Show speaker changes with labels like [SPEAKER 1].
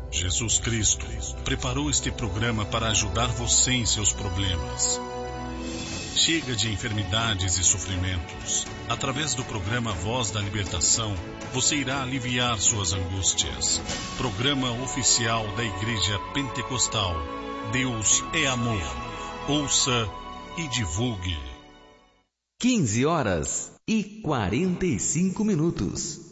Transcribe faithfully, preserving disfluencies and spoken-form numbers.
[SPEAKER 1] Jesus Cristo preparou este programa para ajudar você em seus problemas. Chega de enfermidades e sofrimentos. Através do programa Voz da Libertação, você irá aliviar suas angústias. Programa oficial da Igreja Pentecostal. Deus é amor. Ouça e divulgue.
[SPEAKER 2] quinze horas e quarenta e cinco minutos.